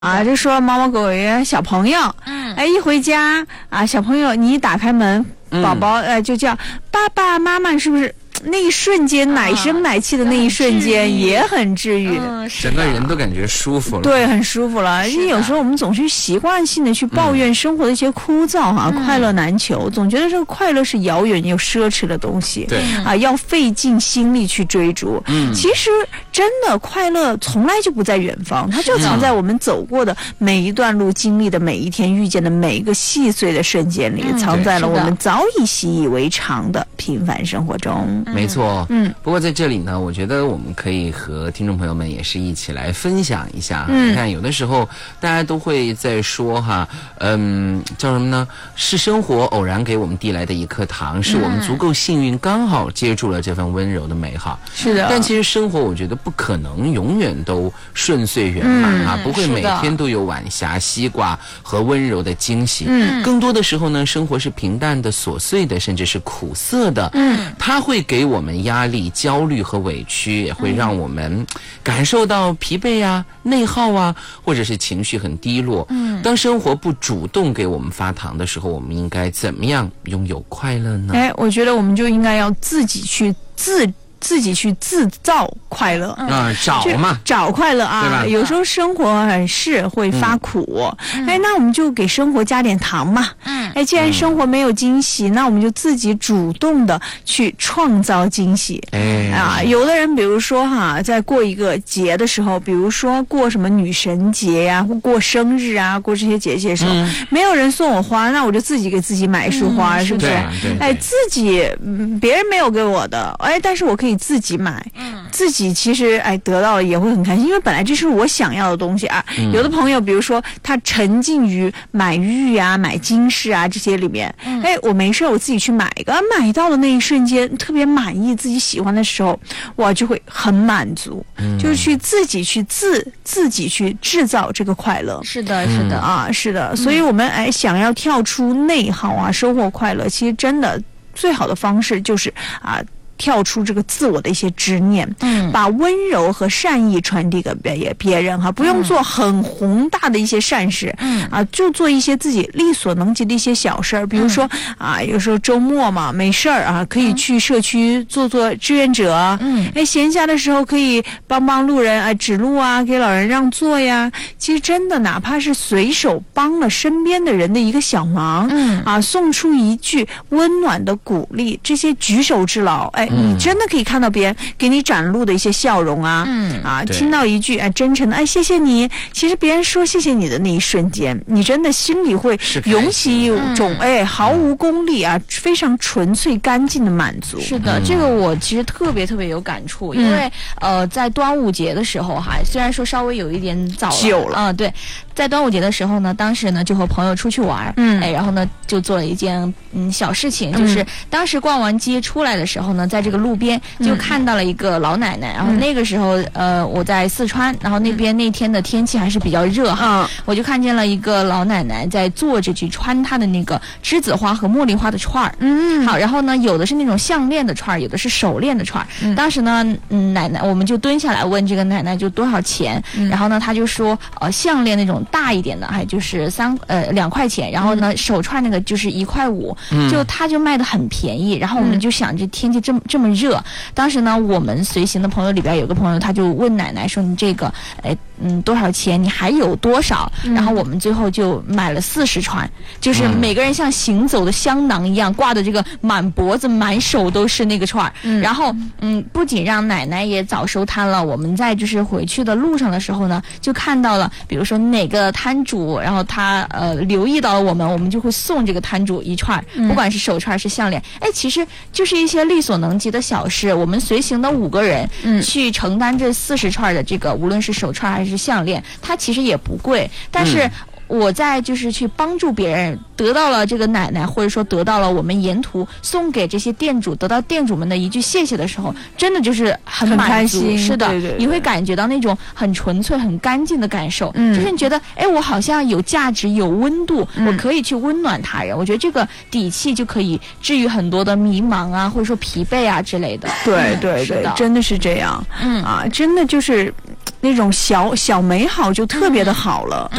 啊，就说猫猫狗狗有小朋友，一回家啊，小朋友你一打开门，宝宝就叫爸爸妈妈，是不是？那一瞬间奶声奶气的那一瞬间也很治愈的， 整个人都感觉舒服了。 对，很舒服了。因为有时候我们总是习惯性的去抱怨生活的一些枯燥快乐难求，总觉得这个快乐是遥远又奢侈的东西， 对要费尽心力去追逐。其实真的快乐从来就不在远方，它就藏在我们走过的每一段路、经历的每一天、遇见的每一个细碎的瞬间里，藏在了我们早已习以为常的平凡生活中。 没错，不过在这里呢，我觉得我们可以和听众朋友们也是一起来分享一下。你看，有的时候大家都会在说叫什么呢？是生活偶然给我们递来的一颗糖，是我们足够幸运，刚好接住了这份温柔的美好。 是的， 但其实生活，我觉得不可能永远都顺遂圆满不会每天都有晚霞、西瓜和温柔的惊喜。更多的时候呢，生活是平淡的、琐碎的，甚至是苦涩的。它会给我们压力、焦虑和委屈，也会让我们感受到疲惫啊、内耗啊，或者是情绪很低落。当生活不主动给我们发糖的时候，我们应该怎么样拥有快乐呢？ 我觉得我们就应该要自己去制造快乐找快乐啊，对吧？有时候生活是会发苦，那我们就给生活加点糖嘛。既然生活没有惊喜，那我们就自己主动的去创造惊喜。有的人比如说在过一个节的时候，比如说过什么女神节呀，或过生日啊，过这些节气的时候，没有人送我花，那我就自己给自己买一束花，是不是？自己别人没有给我的，但是我可以自己买，自己其实得到了也会很开心，因为本来这是我想要的东西啊。有的朋友比如说他沉浸于买玉啊、买金饰啊这些里面，我没事我自己去买一个，买到的那一瞬间特别满意，自己喜欢的时候，我就会很满足，就是去自己去制造这个快乐。 是的，是的是的。所以我们想要跳出内耗啊，收获快乐，其实真的最好的方式就是跳出这个自我的一些执念，把温柔和善意传递给别人不用做很宏大的一些善事，就做一些自己力所能及的一些小事儿，比如说有时候周末嘛没事儿可以去社区做志愿者，闲暇的时候可以帮帮路人指路啊，给老人让座呀。其实真的哪怕是随手帮了身边的人的一个小忙，送出一句温暖的鼓励，这些举手之劳，你真的可以看到别人给你展露的一些笑容听到一句真诚的谢谢你，其实别人说谢谢你的那一瞬间，你真的心里会涌起一种毫无功利非常纯粹干净的满足。 是的，这个我其实特别有感触，因为在端午节的时候虽然说稍微有一点早了对，在端午节的时候呢，当时呢就和朋友出去玩，然后呢就做了一件小事情，就是当时逛完街出来的时候呢，在这个路边就看到了一个老奶奶，然后那个时候我在四川，然后那边那天的天气还是比较热我就看见了一个老奶奶在做着去穿她的那个栀子花和茉莉花的串儿，好，然后呢有的是那种项链的串儿，有的是手链的串儿，当时呢奶奶我们就蹲下来问这个奶奶就多少钱，然后呢她就说项链那种大一点的还就是2块钱，然后呢手串那个就是1块5，就她就卖得很便宜，然后我们就想这天气这么热，当时呢我们随行的朋友里边有个朋友他就问奶奶说你这个多少钱，你还有多少，然后我们最后就买了40串，就是每个人像行走的香囊一样挂的这个满脖子满手都是那个串然后不仅让奶奶也早收摊了，我们在就是回去的路上的时候呢就看到了比如说哪个摊主，然后他留意到了我们就会送这个摊主一串，不管是手串是项链，其实就是一些力所能及的小事，我们随行的5个人去承担这40串的这个无论是手串还是项链，它其实也不贵，但是我在就是去帮助别人，得到了这个奶奶，或者说得到了我们沿途送给这些店主，得到店主们的一句谢谢的时候，真的就是很开心。 是的， 对对对， 你会感觉到那种很纯粹、很干净的感受，就是你觉得，哎，我好像有价值、有温度，我可以去温暖他人。我觉得这个底气就可以治愈很多的迷茫啊，或者说疲惫啊之类的。 对对对，真的是这样。真的就是那种小美好就特别的好了。